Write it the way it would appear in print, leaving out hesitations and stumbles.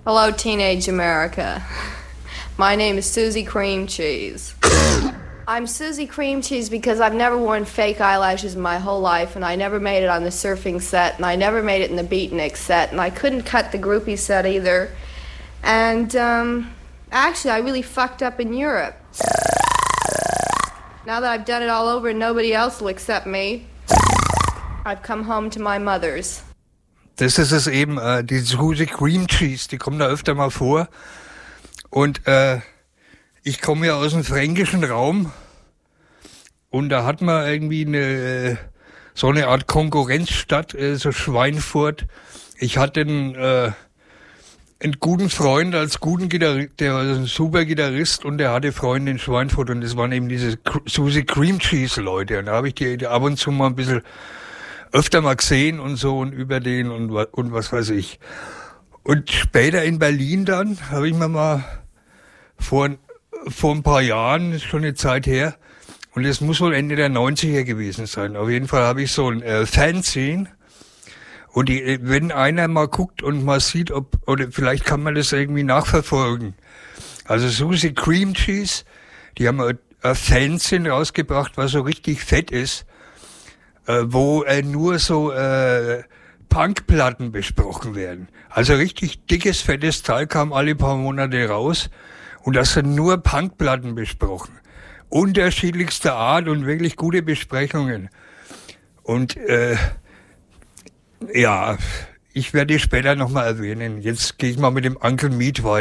Hello, teenage America. My name is Susie Cream Cheese. I'm Susie Cream Cheese because I've never worn fake eyelashes in my whole life, and I never made it on the surfing set, and I never made it in the beatnik set, and I couldn't cut the groupie set either. And, actually, I really fucked up in Europe. Now that I've done it all over and nobody else will accept me, I've come home to my mother's. Das ist es eben, die Susie Cream Cheese, die kommt da öfter mal vor. Und ich komme ja aus dem fränkischen Raum und da hat man irgendwie so eine Art Konkurrenzstadt, so Schweinfurt. Ich hatte einen guten Freund als guten Gitarrist, der war ein super Gitarrist und der hatte Freunde in Schweinfurt und das waren eben diese Susie Cream Cheese Leute. Und da habe ich die ab und zu mal ein bisschen öfter mal gesehen und so und über den und was weiß ich. Und später in Berlin dann habe ich mir mal vor ein paar Jahren, ist schon eine Zeit her, und es muss wohl Ende der 90er gewesen sein. Auf jeden Fall habe ich so ein Fanzine. Und wenn einer mal guckt und mal sieht, oder vielleicht kann man das irgendwie nachverfolgen. Also Susie Cream Cheese, die haben ein Fanzine rausgebracht, was so richtig fett ist, wo nur so Punkplatten besprochen werden. Also richtig dickes, fettes Teil kam alle paar Monate raus und das sind nur Punkplatten besprochen. Unterschiedlichster Art und wirklich gute Besprechungen. Und ja, ich werde die später nochmal erwähnen. Jetzt gehe ich mal mit dem Uncle Meat weiter.